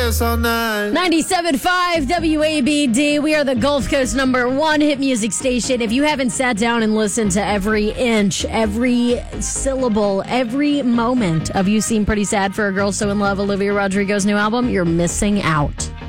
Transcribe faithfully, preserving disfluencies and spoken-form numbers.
dance all night. ninety-seven point five W A B D. We are the Gulf Coast number one hit music station. If you haven't sat down and listened to every inch, every syllable, every moment of You Seem Pretty Sad for a Girl So in Love, Olivia Rodrigo's new album, you're missing out.